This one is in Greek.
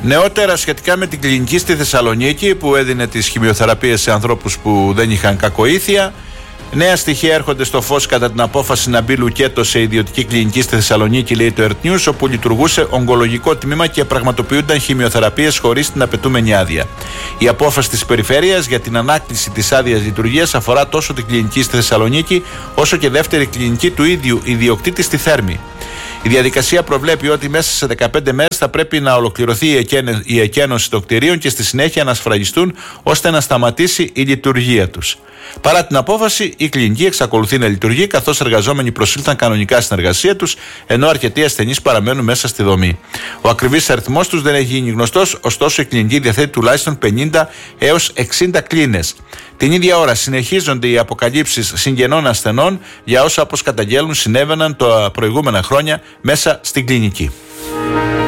Νεότερα σχετικά με την κλινική στη Θεσσαλονίκη που έδινε τις χημειοθεραπείες σε ανθρώπους που δεν είχαν κακοήθεια. Νέα στοιχεία έρχονται στο φως κατά την απόφαση να μπει λουκέτο σε ιδιωτική κλινική στη Θεσσαλονίκη, λέει το Earth News, όπου λειτουργούσε ογκολογικό τμήμα και πραγματοποιούνταν χημειοθεραπείες χωρίς την απαιτούμενη άδεια. Η απόφαση της Περιφέρειας για την ανάκτηση της άδειας λειτουργίας αφορά τόσο την κλινική στη Θεσσαλονίκη, όσο και δεύτερη κλινική του ίδιου ιδιοκτήτη στη Θέρμη. Η διαδικασία προβλέπει ότι μέσα σε 15 μέρες θα πρέπει να ολοκληρωθεί η εκένωση των κτηρίων και στη συνέχεια να σφραγιστούν ώστε να σταματήσει η λειτουργία τους. Παρά την απόφαση, η κλινική εξακολουθεί να λειτουργεί, καθώς εργαζόμενοι προσήλθαν κανονικά στην εργασία τους, ενώ αρκετοί ασθενείς παραμένουν μέσα στη δομή. Ο ακριβής αριθμός τους δεν έχει γίνει γνωστός, ωστόσο η κλινική διαθέτει τουλάχιστον 50 έως 60 κλίνες. Την ίδια ώρα συνεχίζονται οι αποκαλύψεις συγγενών ασθενών για όσα, όπως καταγγέλνουν, συνέβαιναν τα προηγούμενα χρόνια μέσα στην κλινική.